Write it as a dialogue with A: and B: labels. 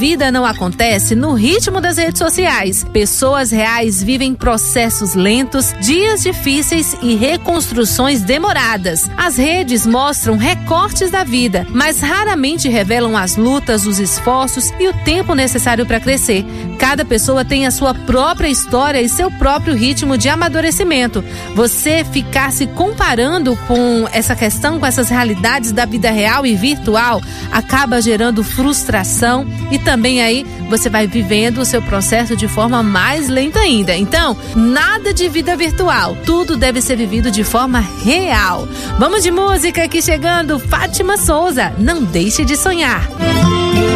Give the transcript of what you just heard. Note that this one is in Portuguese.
A: vida não acontece no ritmo das redes sociais. Pessoas reais vivem processos lentos, dias difíceis e reconstruções demoradas. As redes mostram recortes da vida, mas raramente revelam as lutas, os esforços e o tempo necessário para crescer. Cada pessoa tem a sua própria história e seu próprio ritmo de amadurecimento. Você ficar se comparando com essa questão, com essas realidades da vida real e virtual, acaba gerando frustração e também aí você vai vivendo o seu processo de forma mais lenta ainda. Então, nada de vida virtual, tudo deve ser vivido de forma real. Vamos de música aqui chegando, Fátima Souza, Não Deixe de Sonhar.